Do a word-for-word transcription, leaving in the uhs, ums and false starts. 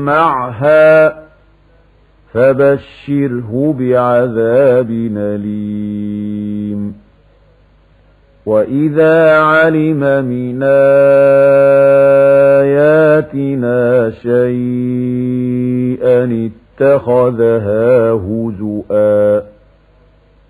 معها فبشره بعذاب أليم. وإذا علم من آياتنا شيئا اتخذها هزؤا